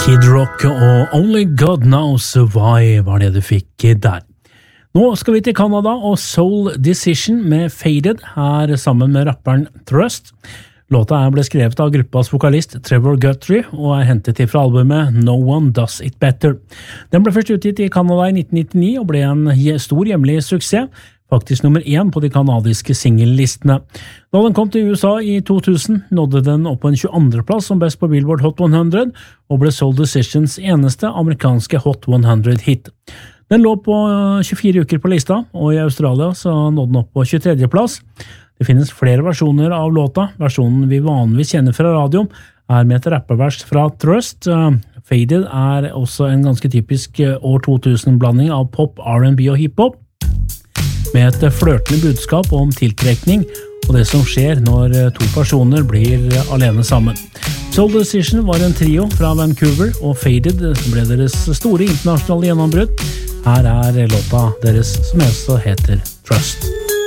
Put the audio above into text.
Kid Rock og Only God Knows Why var det du fikk der. Nå skal vi til Canada og Soul Decision med Faded her sammen med rapperen Thrust. Låta ble skrevet av gruppas vokalist Trevor Guthrie og hentet til fra albumet No One Does It Better. Den ble først utgitt i Canada i 1999 og ble en stor hjemlig suksess, faktisk nummer 1 på de kanadiske singellistene. Da den kom til USA i 2000, nådde den opp på en 22. plass som best på Billboard Hot 100 og ble Soul Decisions eneste amerikanske Hot 100 hit. Den lå på 24 uker på lista, og i Australia så nådde den opp på 23. plass. Det finnes flere versjoner av låta. Versjonen vi vanligvis kjenner fra radio med et rappervers fra Thrust. Faded også en ganske typisk år 2000-blanding av pop, R&B og hiphop, med et flørtende budskap om tiltrekning og det som skjer når to personer blir alene sammen. Soul Decision var en trio fra Vancouver, og Faded ble deres store internasjonale gjennombrudd. Her låta deres som også heter Trust.